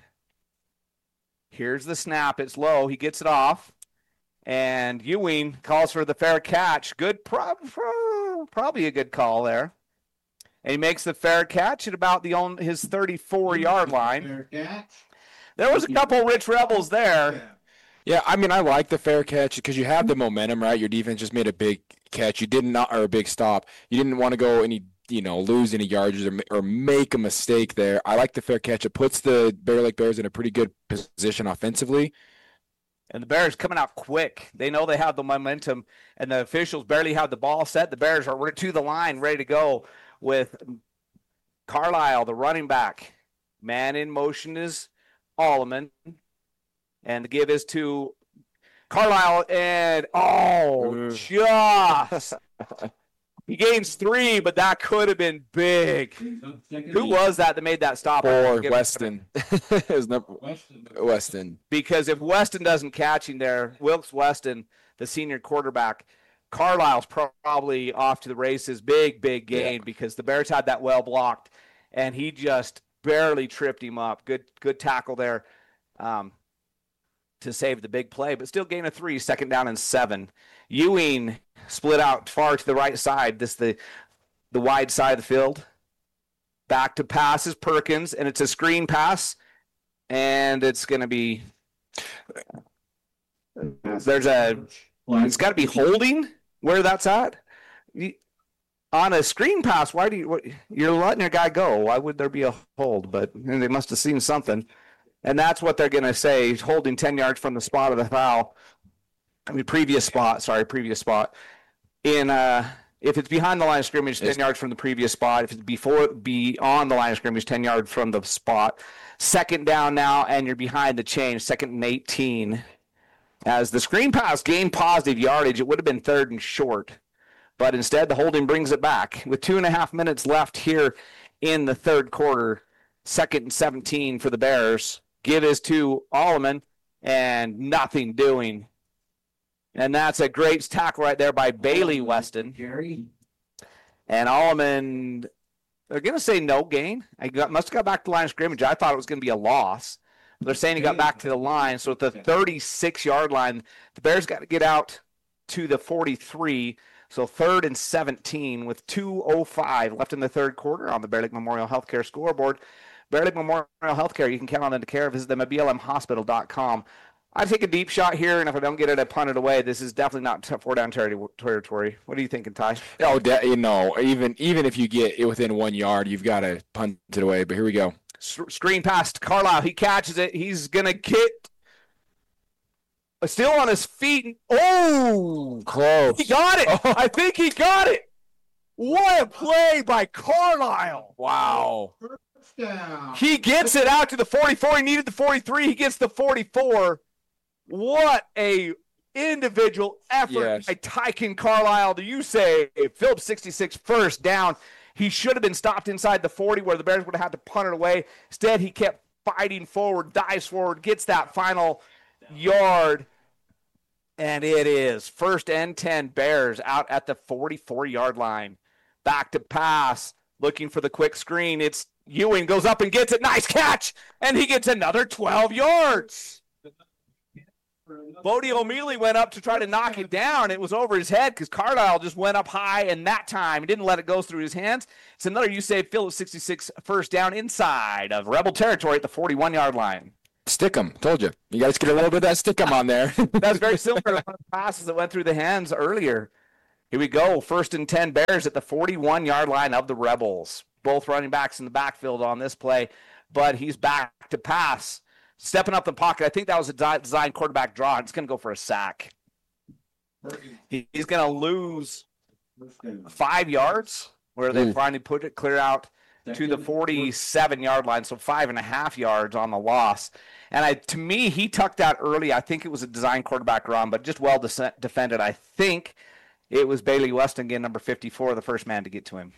Here's the snap. It's low. He gets it off. And Ewing calls for the fair catch. Good, prob- probably a good call there. And he makes the fair catch at about the own, his thirty-four-yard line. Fair catch. There was a couple Rich Rebels there. Yeah, I mean, I like the fair catch because you have the momentum, right? Your defense just made a big catch. You did not, or a big stop. You didn't want to go any, you know, lose any yards or, or make a mistake there. I like the fair catch. It puts the Bear Lake Bears in a pretty good position offensively. And the Bears coming out quick. They know they have the momentum, and the officials barely have the ball set. The Bears are to the line, ready to go with Carlisle, the running back. Man in motion is Alleman. And the give is to Carlisle, and oh, just he gains three, but that could have been big. Who was that that made that stop? For Weston. It was number Weston. Because if Weston doesn't catch him there, Wilkes Weston, the senior quarterback, Carlisle's probably off to the races. Big, big gain yeah. because the Bears had that well blocked, and he just barely tripped him up. Good, good tackle there. Um, to save the big play, but still gain of three, second down and seven. Ewing split out far to the right side. This the the wide side of the field. Back to pass is Perkins, and it's a screen pass, and it's going to be there's a it's got to be holding where that's at. On a screen pass, why do you what, you're letting your guy go? Why would there be a hold? But they must have seen something. And that's what they're going to say, holding ten yards from the spot of the foul. I mean, previous spot, sorry, previous spot. In uh, if it's behind the line of scrimmage, ten yards from the previous spot. If it's before, beyond the line of scrimmage, ten yards from the spot. Second down now, and you're behind the chain, second and eighteen. As the screen pass gained positive yardage, it would have been third and short. But instead, the holding brings it back. With two and a half minutes left here in the third quarter, second and seventeen for the Bears. Give is to Alleman, and nothing doing. And that's a great tackle right there by Bailey Weston. Jerry. And Alleman, they're going to say no gain. I got, must have got back to the line of scrimmage. I thought it was going to be a loss. They're saying he got back to the line. So at the thirty-six-yard line, the Bears got to get out to the forty-three. So third and seventeen with two oh five left in the third quarter on the Bear Lake Memorial Healthcare scoreboard. Bear Lake Memorial Healthcare, you can count on them to care. Visit them at B L M hospital dot com. I take a deep shot here, and if I don't get it, I punt it away. This is definitely not four-down territory. What are you thinking, Ty? Oh, you know, even even if you get it within one yard, you've got to punt it away. But here we go. S- screen pass to Carlisle. He catches it. He's going to get still on his feet. Oh! Close. He got it. Oh. I think he got it. What a play by Carlisle. Wow. He gets it out to the forty-four. He needed the forty-three. He gets the forty-four. What a individual effort yes. by Tyken Carlisle. Do you say Phillips sixty-six first down? He should have been stopped inside the forty where the Bears would have had to punt it away. Instead, he kept fighting forward, dives forward, gets that final yard. And it is first and ten Bears out at the forty-four-yard line. Back to pass, looking for the quick screen. It's Ewing goes up and gets it. Nice catch. And he gets another twelve yards. Bodie O'Mealy went up to try to knock it down. It was over his head because Carlisle just went up high, and that time he didn't let it go through his hands. It's another U S A Phillips sixty-six first down inside of Rebel territory at the forty-one-yard line. Stick 'em. Told you. You guys get a little bit of that stick 'em on there. That's very similar to one of the passes that went through the hands earlier. Here we go. First and ten Bears at the forty-one-yard line of the Rebels. Both running backs in the backfield on this play, but he's back to pass. Stepping up the pocket. I think that was a design quarterback draw. It's going to go for a sack. He's going to lose five yards where they finally put it clear out to the forty-seven-yard line, so five and a half yards on the loss. And I, to me, he tucked out early. I think it was a design quarterback run, but just well de- defended. I think it was Bailey Weston, again, number fifty-four, the first man to get to him.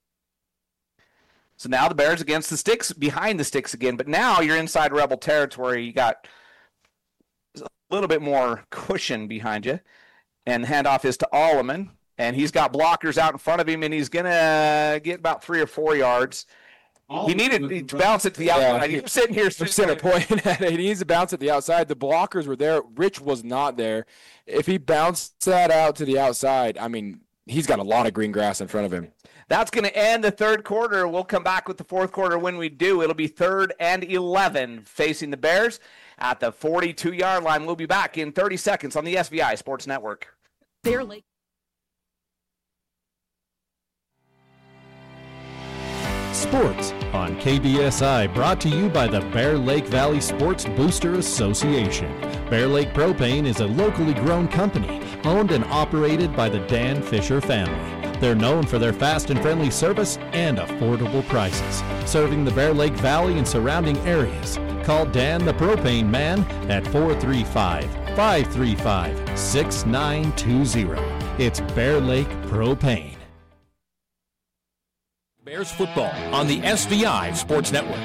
So now the Bears against the sticks, behind the sticks again. But now you're inside Rebel territory. You got a little bit more cushion behind you. And the handoff is to Alleman. And he's got blockers out in front of him, and he's going to get about three or four yards. He needed to bounce it to the outside. Yeah, he's sitting here. Center pointing at it. He needs to bounce at the outside. The blockers were there. Rich was not there. If he bounced that out to the outside, I mean, he's got a lot of green grass in front of him. That's going to end the third quarter. We'll come back with the fourth quarter when we do. It'll be third and eleven facing the Bears at the forty-two-yard line. We'll be back in thirty seconds on the S V I Sports Network. Bear Lake. Sports on K B S I, brought to you by the Bear Lake Valley Sports Booster Association. Bear Lake Propane is a locally grown company owned and operated by the Dan Fisher family. They're known for their fast and friendly service and affordable prices, serving the Bear Lake Valley and surrounding areas. Call Dan the Propane Man at four three five, five three five, six nine two zero. It's Bear Lake Propane. Bears football on the S V I Sports Network.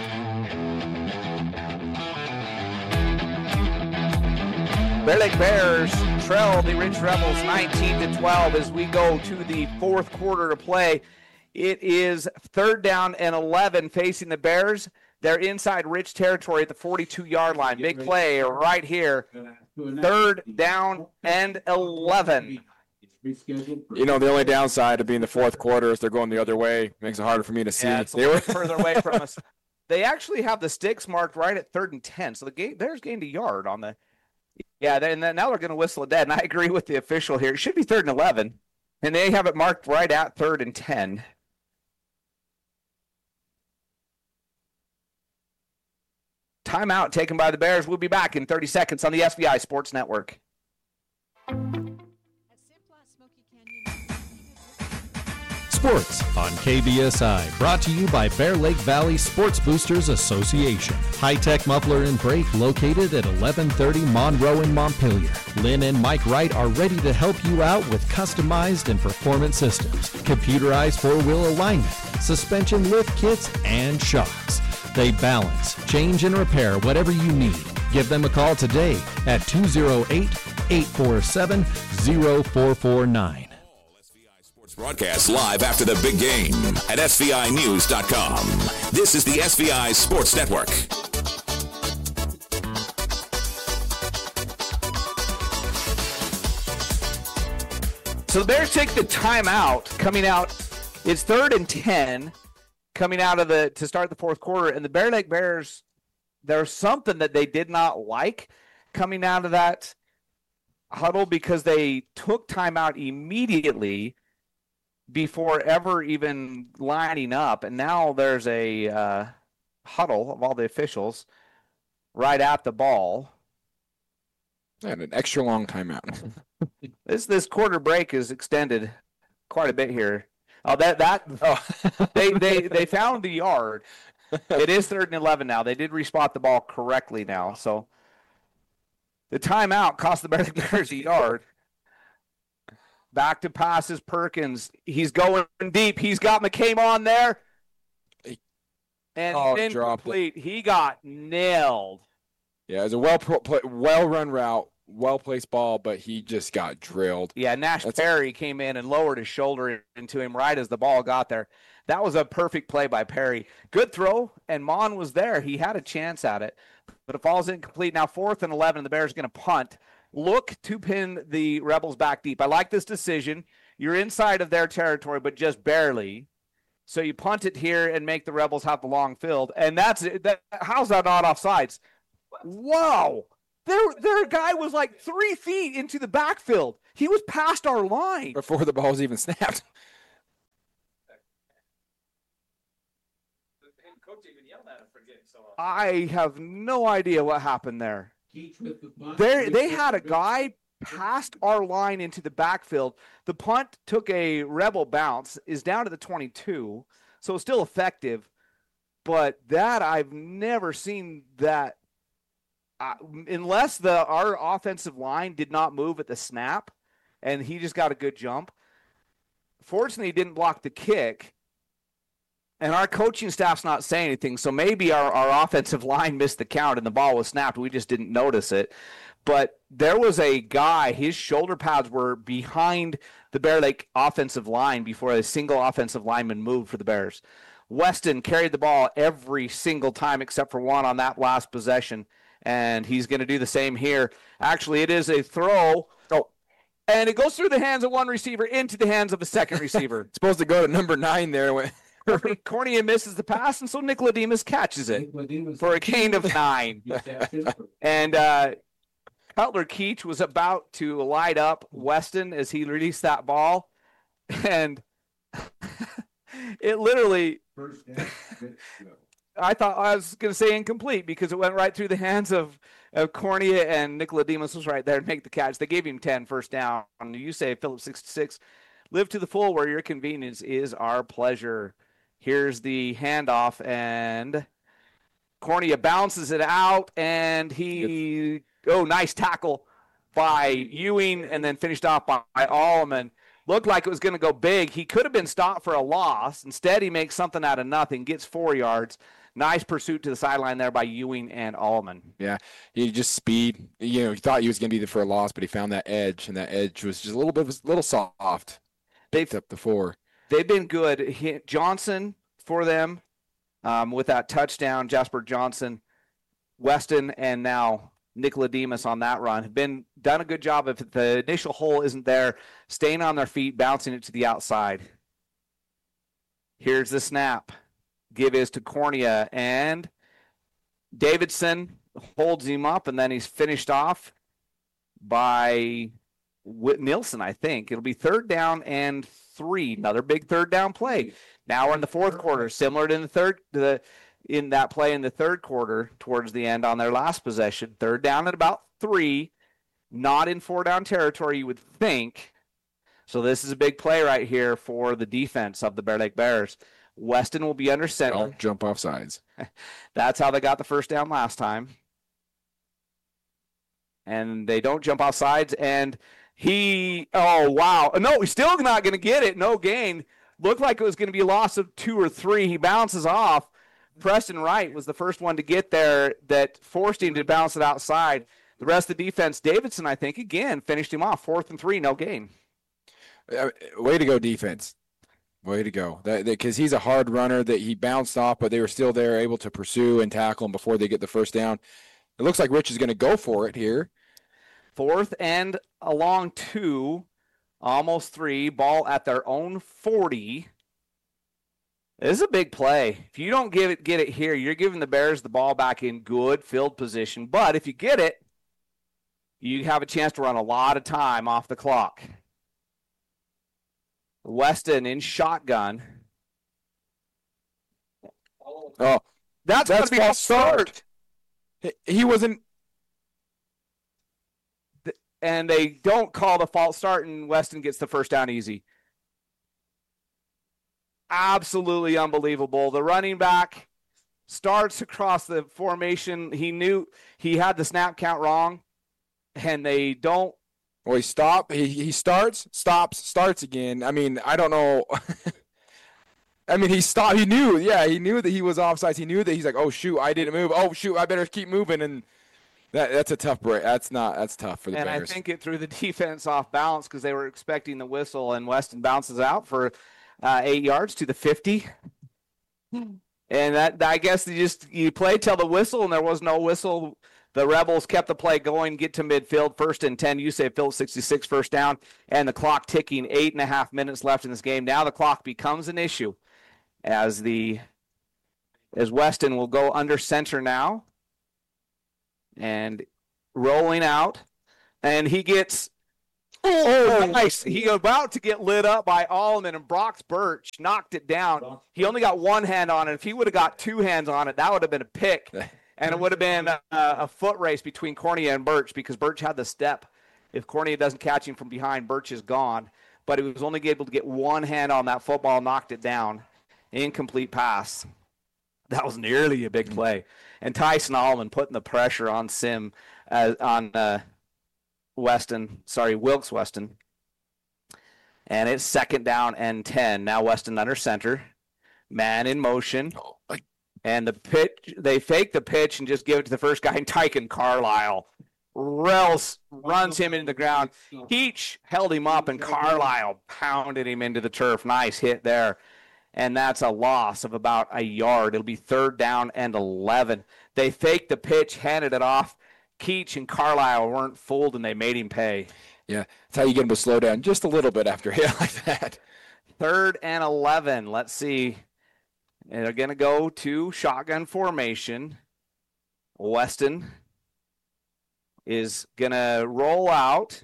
Bear Lake Bears trail the Ridge Rebels nineteen to twelve as we go to the fourth quarter to play. It is third down and eleven facing the Bears. They're inside Ridge territory at the forty-two-yard line. Big play right here. Third down and eleven. You know, the only downside of being the fourth quarter is they're going the other way. Makes it harder for me to see. Yeah, it's a they little were further away from us. They actually have the sticks marked right at third and ten. So the game, Bears gained a yard on the. Yeah, and then now they're going to whistle it dead. And I agree with the official here. It should be third and eleven, and they have it marked right at third and ten. Timeout taken by the Bears. We'll be back in thirty seconds on the S V I Sports Network. Sports on K B S I, brought to you by Bear Lake Valley Sports Boosters Association. High-tech muffler and brake located at eleven thirty Monroe in Montpelier. Lynn and Mike Wright are ready to help you out with customized and performance systems, computerized four-wheel alignment, suspension lift kits, and shocks. They balance, change, and repair whatever you need. Give them a call today at two oh eight, eight four seven, oh four four nine. Broadcast live after the big game at S V I news dot com. This is the S V I Sports Network. So the Bears take the timeout coming out. It's third and ten coming out of the to start the fourth quarter. And the Bear Lake Bears, there's something that they did not like coming out of that huddle because they took timeout immediately before ever even lining up. And now there's a uh, huddle of all the officials right at the ball. And an extra long timeout. this this quarter break is extended quite a bit here. Oh, that that oh, they they they found the yard. It is third and eleven now. They did respot the ball correctly now. So the timeout cost the Bears a yard. Back to passes Perkins. He's going deep. He's got McCabe on there. And oh, incomplete. He got nailed. Yeah, it was a well well run route. well-placed ball, but he just got drilled. Yeah, Nash That's... Perry came in and lowered his shoulder into him right as the ball got there. That was a perfect play by Perry. Good throw, and Mon was there. He had a chance at it, but it falls incomplete. Now fourth and eleven, the Bears are going to punt. Look to pin the Rebels back deep. I like this decision. You're inside of their territory, but just barely. So you punt it here and make the Rebels have the long field. And that's that. How's that not offsides? Wow. Their, their guy was like three feet into the backfield. He was past our line. Before the ball was even snapped. I have no idea what happened there. They they had a guy past our line into the backfield. The punt took a Rebel bounce, is down to the twenty-two, so it's still effective. But that, I've never seen that. Uh, unless the our offensive line did not move at the snap, and he just got a good jump. Fortunately, he didn't block the kick. And our coaching staff's not saying anything, so maybe our, our offensive line missed the count and the ball was snapped. We just didn't notice it. But there was a guy, his shoulder pads were behind the Bear Lake offensive line before a single offensive lineman moved for the Bears. Weston carried the ball every single time except for one on that last possession, and he's going to do the same here. Actually, it is a throw. Oh, and it goes through the hands of one receiver into the hands of a second receiver. It's supposed to go to number nine there. Cornea misses the pass, and so Nicodemus catches it for a gain of nine. And uh, Cutler Keach was about to light up Weston as he released that ball, and it literally I thought I was going to say incomplete because it went right through the hands of, of Cornea, and Nicodemus was right there to make the catch. They gave him ten, first down. You say Phillips sixty-six. Live to the full where your convenience is our pleasure. Here's the handoff, and Cornea bounces it out, and he, oh, nice tackle by Ewing, and then finished off by, by Allman. Looked like it was going to go big. He could have been stopped for a loss. Instead, he makes something out of nothing, gets four yards. Nice pursuit to the sideline there by Ewing and Allman. Yeah, he just speed. You know, he thought he was going to be there for a loss, but he found that edge, and that edge was just a little bit, a little soft. Picked up the four. They've been good. He, Johnson for them um, with that touchdown. Jasper Johnson, Weston, and now Nicodemus on that run have been done a good job. If the initial hole isn't there, staying on their feet, bouncing it to the outside. Here's the snap. Give is to Cornea, and Davidson holds him up, and then he's finished off by Whit Nielsen, I think. It'll be third down and three. Another big third down play. Now we're in the fourth quarter, similar to in the third the in that play in the third quarter towards the end on their last possession. Third down at about three, not in four down territory, you would think. So this is a big play right here for the defense of the Bear Lake Bears. Weston will be under center. Don't jump off sides. That's how they got the first down last time. And they don't jump off sides, and he, oh, wow. No, he's still not going to get it. No gain. Looked like it was going to be a loss of two or three. He bounces off. Preston Wright was the first one to get there that forced him to bounce it outside. The rest of the defense, Davidson, I think, again, finished him off. Fourth and three, no gain. Uh, way to go, defense. Way to go. Because he's a hard runner that he bounced off, but they were still there, able to pursue and tackle him before they get the first down. It looks like Rich is going to go for it here. Fourth and along two, almost three, ball at their own forty. This is a big play. If you don't give it, get it here, you're giving the Bears the ball back in good field position. But if you get it, you have a chance to run a lot of time off the clock. Weston in shotgun. Oh, that's, that's going to be a start. He, he wasn't. And they don't call the false start, and Weston gets the first down easy. Absolutely unbelievable. The running back starts across the formation. He knew he had the snap count wrong, and they don't. Well, he stopped. He he starts, stops, starts again. I mean, I don't know. I mean, he stopped. He knew. Yeah, he knew that he was offsides. He knew that he's like, oh shoot, I didn't move. Oh shoot, I better keep moving. And That that's a tough break. That's not that's tough for the and Bears. And I think it threw the defense off balance because they were expecting the whistle, and Weston bounces out for uh, eight yards to the fifty. And that I guess you just you play till the whistle, and there was no whistle. The Rebels kept the play going, get to midfield, first and ten. You say Phillips sixty-six, first down, and the clock ticking. Eight and a half minutes left in this game. Now the clock becomes an issue as the as Weston will go under center now. And rolling out, and he gets, oh, nice. He about to get lit up by Allman, and Brox Birch knocked it down. He only got one hand on it. If he would have got two hands on it, that would have been a pick, and it would have been a, a foot race between Cornea and Birch because Birch had the step. If Cornea doesn't catch him from behind, Birch is gone. But he was only able to get one hand on that football, knocked it down. Incomplete pass. That was nearly a big play. And Tyson Allman putting the pressure on Sim, uh, on uh, Weston, sorry, Wilkes Weston. And it's second down and ten. Now Weston under center. Man in motion. And the pitch, they fake the pitch and just give it to the first guy, and Tyken Carlisle. Rels runs him into the ground. Keach held him up, and Carlisle pounded him into the turf. Nice hit there. And that's a loss of about a yard. It'll be third down and eleven. They faked the pitch, handed it off. Keach and Carlisle weren't fooled, and they made him pay. Yeah, that's how you get him to slow down just a little bit after a hit like that. Third and eleven. Let's see. And they're going to go to shotgun formation. Weston is going to roll out.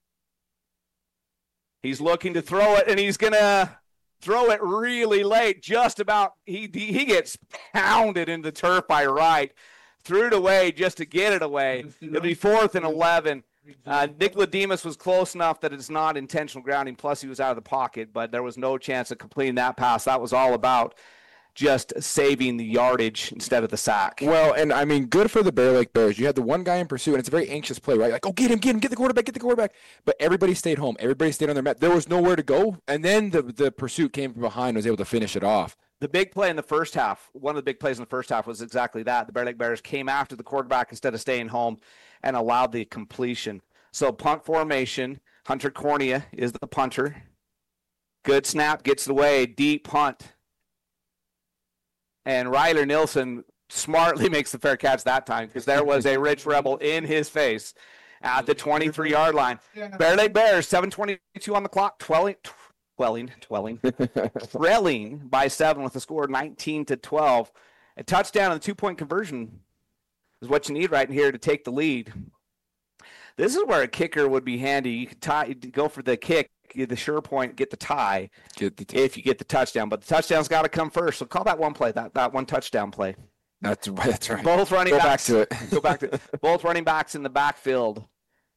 He's looking to throw it, and he's going to throw it really late, just about, he he gets pounded into the turf by Wright. Threw it away just to get it away. It'll be fourth and eleven. Uh, Nick Lademus was close enough that it's not intentional grounding, plus he was out of the pocket, but there was no chance of completing that pass. That was all about just saving the yardage instead of the sack. Well, and I mean, good for the Bear Lake Bears. You had the one guy in pursuit, and it's a very anxious play, right? Like, oh, get him, get him, get the quarterback, get the quarterback. But everybody stayed home. Everybody stayed on their mat. There was nowhere to go, and then the, the pursuit came from behind and was able to finish it off. The big play in the first half, one of the big plays in the first half was exactly that. The Bear Lake Bears came after the quarterback instead of staying home and allowed the completion. So punt formation, Hunter Cornea is the punter. Good snap, gets it away, deep punt. And Ryler Nilsson smartly makes the fair catch that time because there was a Rich Rebel in his face at the twenty-three-yard line. Bear Lake Bears, seven twenty-two on the clock, twelling, twelling, twelling, trailing by seven with a score nineteen to twelve. A touchdown and a two-point conversion is what you need right in here to take the lead. This is where a kicker would be handy. You could tie, go for the kick, get the sure point, get the tie get the t- if you get the touchdown. But the touchdown's got to come first. So call that one play, that, that one touchdown play. That's, that's right. Both running go backs. Go back to it. go back to it. Both running backs in the backfield.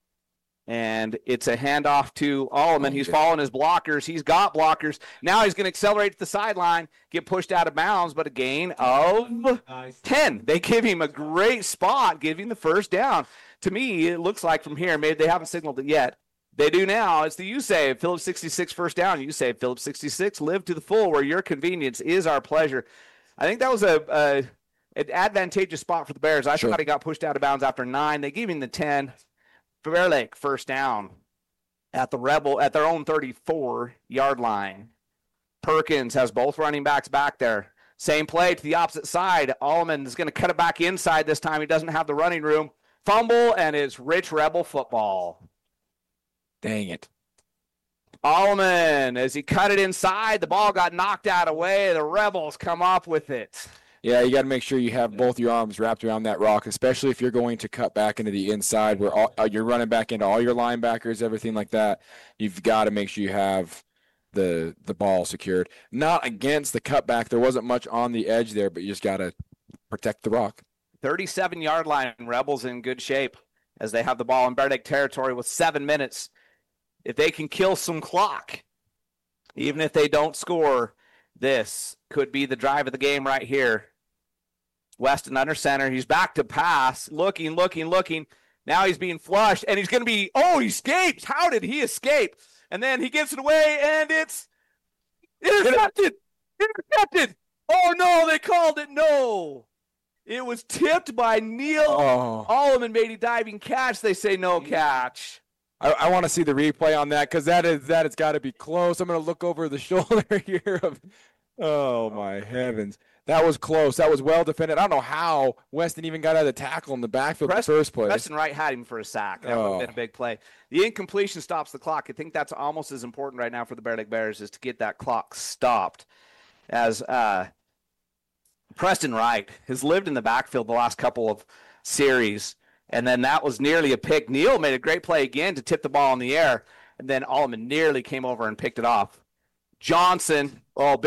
And it's a handoff to Allman. He's following his blockers. He's got blockers. Now he's going to accelerate to the sideline, get pushed out of bounds, but a gain of ten. They give him a great spot, give him the first down. To me, it looks like from here, maybe they haven't signaled it yet. They do now. It's the U save. Phillips sixty-six first down. You save Phillips sixty-six. Live to the full where your convenience is our pleasure. I think that was a, a an advantageous spot for the Bears. I sure. thought he got pushed out of bounds after nine. They gave him the ten. Bear Lake first down at the Rebel at their own thirty-four-yard line. Perkins has both running backs back there. Same play to the opposite side. Allman is going to cut it back inside this time. He doesn't have the running room. Fumble, and it's Rich Rebel football. Dang it. Allman, as he cut it inside, the ball got knocked out of the way. The Rebels come up with it. Yeah, you got to make sure you have both your arms wrapped around that rock, especially if you're going to cut back into the inside where all, uh, you're running back into all your linebackers, everything like that. You've got to make sure you have the the ball secured. Not against the cutback. There wasn't much on the edge there, but you just got to protect the rock. thirty-seven-yard line. Rebels in good shape as they have the ball in Bear Lake territory with seven minutes. If they can kill some clock, even if they don't score, this could be the drive of the game right here. Weston under center. He's back to pass. Looking, looking, looking. Now he's being flushed, and he's going to be, oh, he escapes. How did he escape? And then he gets it away, and it's intercepted. Intercepted. Oh, no, they called it no. It was tipped by Neil Oh. Alleman, made a diving catch. They say no catch. I, I want to see the replay on that because that is that has got to be close. I'm going to look over the shoulder here. Of, oh, my heavens. That was close. That was well defended. I don't know how Weston even got out of the tackle in the backfield Preston, in the first place. Preston Wright had him for a sack. That would Oh. have been a big play. The incompletion stops the clock. I think that's almost as important right now for the Bear Lake Bears is to get that clock stopped. As uh, Preston Wright has lived in the backfield the last couple of series, and then that was nearly a pick. Neal made a great play again to tip the ball in the air, and then Alleman nearly came over and picked it off. Johnson, oh,